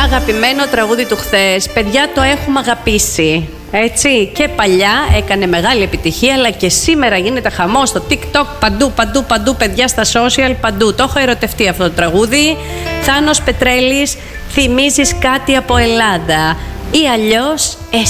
αγαπημένο τραγούδι του χθες. Παιδιά, το έχουμε αγαπήσει. Έτσι, και παλιά έκανε μεγάλη επιτυχία, αλλά και σήμερα γίνεται χαμός στο TikTok, παντού, παιδιά, στα social, παντού. Το έχω ερωτευτεί αυτό το τραγούδι. Θάνος Πετρέλης, θυμίζεις κάτι από Ελλάδα. Ή αλλιώς